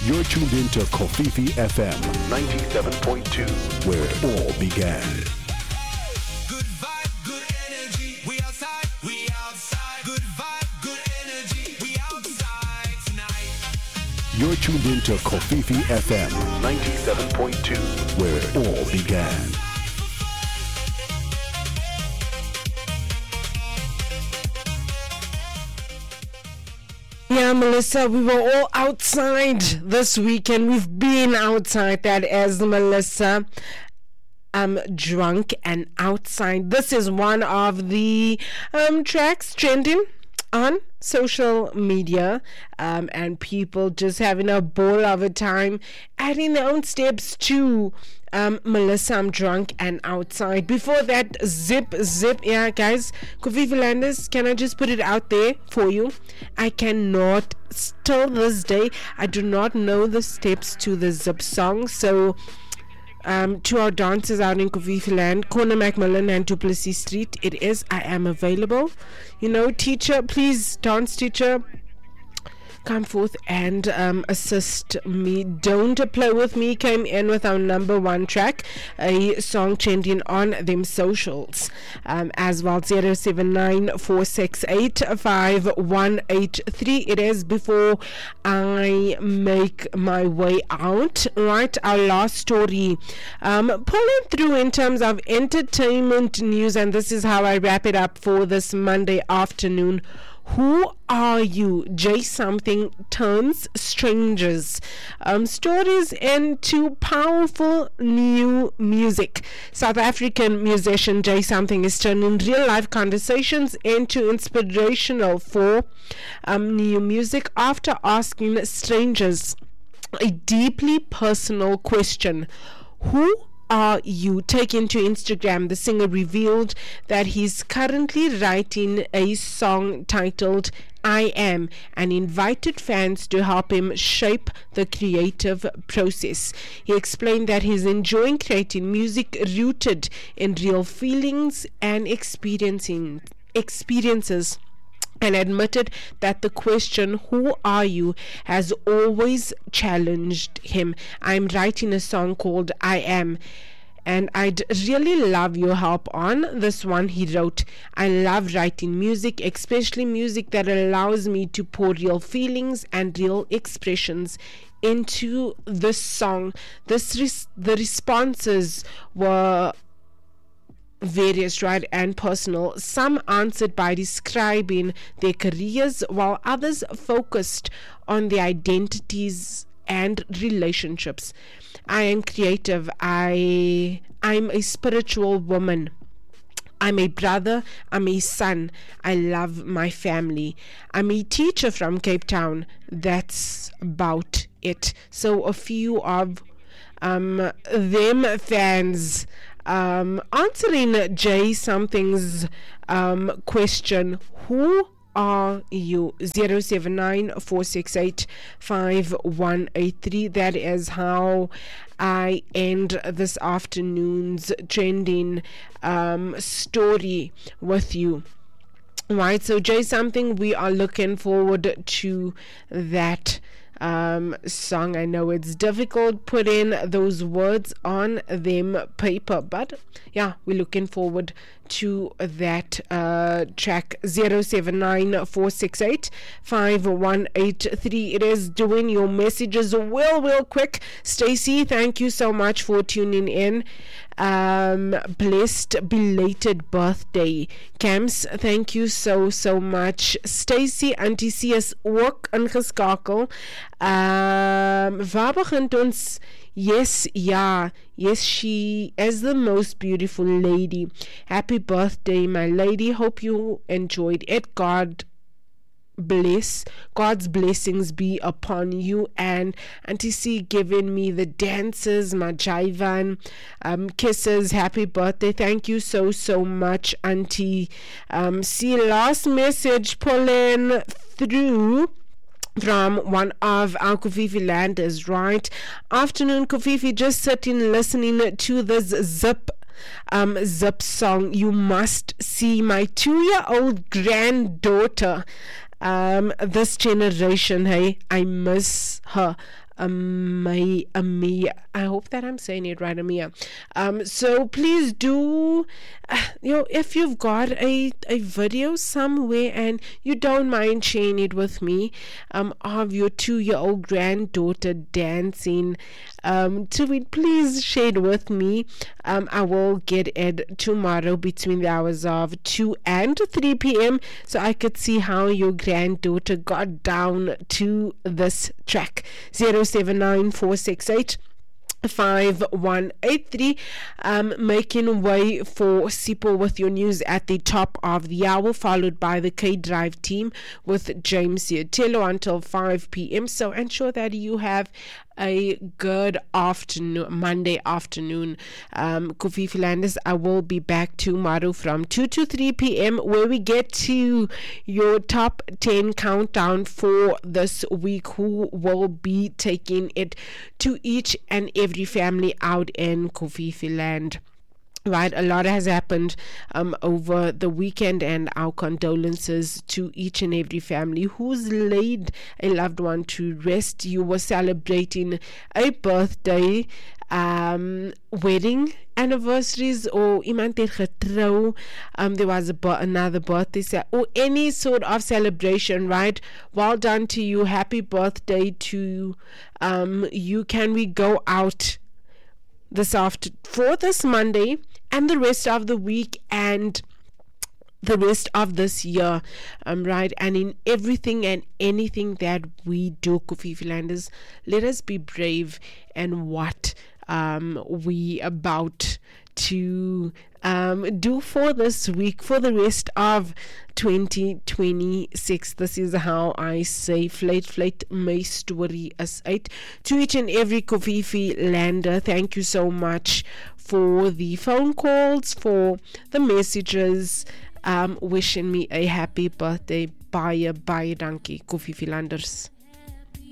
You're tuned into Kofifi FM 97.2, where it all began. Good vibe, good energy. We outside, we outside. Good vibe, good energy. We outside tonight. You're tuned into Kofifi FM 97.2, where it all began. Yeah, Melissa, we were all outside this weekend. We've been outside, that is, Melissa. Drunk and outside. This is one of the tracks trending on social media, and people just having a ball of a time, adding their own steps to Melissa, I'm drunk and outside. Before that, zip, yeah, guys, Kofifi Landers, can I just put it out there for you? I cannot, till this day, I do not know the steps to the zip song, so to our dancers out in Kofifi Land, Corner Macmillan and Duplessis Street, it is, I am available. You know, teacher, please, dance teacher, come forth and assist me. Don't Play With Me came in with our number one track, a song trending on them socials, as well. 0794685183. It is before I make my way out, right? Our last story, pulling through in terms of entertainment news, and this is how I wrap it up for this Monday afternoon. Who Are You? Jay Something turns strangers. Stories into powerful new music. South African musician Jay Something is turning real life conversations into inspirational for new music after asking strangers a deeply personal question. Who are you? Taken to Instagram, the singer revealed that he's currently writing a song titled I Am and invited fans to help him shape the creative process. He explained that he's enjoying creating music rooted in real feelings and experiences, and admitted that the question, who are you, has always challenged him. I'm writing a song called I Am, and I'd really love your help on this one, he wrote. I love writing music, especially music that allows me to pour real feelings and real expressions into this song. The responses were various, right, and personal. Some answered by describing their careers, while others focused on their identities and relationships. I am creative. I'm a spiritual woman. I'm a brother. I'm a son. I love my family. I'm a teacher from Cape Town. That's about it. So a few of them fans answering Jay Something's question, who are you? 0794685183. That is how I end this afternoon's trending story with you. Right, so Jay Something, we are looking forward to that song. I know it's difficult putting those words on them paper, but yeah, we're looking forward to that track. 0794685183. It is doing your messages real quick. Stacy, thank you so much for tuning in. Blessed belated birthday. Camps, thank you so much. Stacy, Auntie C is ook ingeskakel. Waar begint ons? Yes, she is the most beautiful lady. Happy birthday, my lady. Hope you enjoyed it. God's blessings be upon you. And Auntie C giving me the dances, my jivan, kisses. Happy birthday. Thank you so much, Auntie C. Last message pulling through from one of our Kofifi Landers, right? Afternoon, Kofifi, just sitting listening to this zip song. You must see my 2-year-old granddaughter. This generation, hey, I miss her Amia. I hope that I'm saying it right, Amia. So please do, if you've got a video somewhere and you don't mind sharing it with me, of your 2-year-old granddaughter dancing to it, please share it with me. I will get it tomorrow between the hours of 2 and 3 p.m. so I could see how your granddaughter got down to this track. 079468 5183. Making way for Sipho with your news at the top of the hour, followed by the K Drive team with James Yatelo until 5 p.m. So ensure that you have a good afternoon, Monday afternoon. Kofifi Landers, I will be back tomorrow from 2 to 3 p.m. where we get to your top 10 countdown for this week, who will be taking it to each and every family out in Kofifi Land. Right, a lot has happened over the weekend, and our condolences to each and every family who's laid a loved one to rest. You were celebrating a birthday, wedding anniversaries, or iemand het getrou, there was another birthday or any sort of celebration, right? Well done to you. Happy birthday to you. Can we go out for this Monday and the rest of the week and the rest of this year, right? And in everything and anything that we do, Kofifi Landers, let us be brave in what we about to do for this week, for the rest of 2026. This is how I say, fluit my story is uit. To each and every Kofifi Lander, thank you so much for the phone calls, for the messages, wishing me a happy birthday. Baie dankie, Kofifi Landers.